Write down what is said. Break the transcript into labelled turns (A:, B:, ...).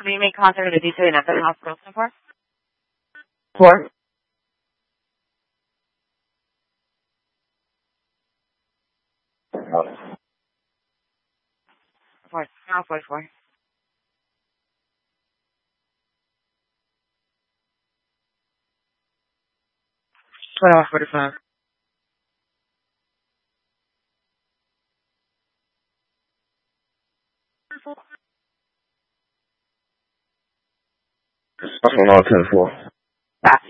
A: Have you made contact with the detail at the hospital so far?
B: 4.
A: Four. No, 44.
B: 45. That's 1 on 10-4.